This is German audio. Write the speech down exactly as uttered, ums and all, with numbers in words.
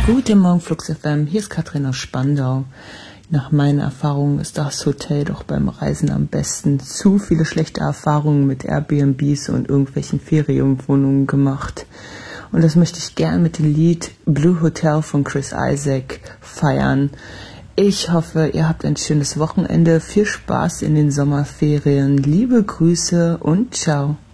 Guten Morgen, Flux F M, hier ist Katrin aus Spandau. Nach meinen Erfahrungen ist das Hotel doch beim Reisen am besten. Zu viele schlechte Erfahrungen mit Airbnbs und irgendwelchen Ferienwohnungen gemacht. Und das möchte ich gern mit dem Lied Blue Hotel von Chris Isaak feiern. Ich hoffe, ihr habt ein schönes Wochenende. Viel Spaß in den Sommerferien. Liebe Grüße und ciao.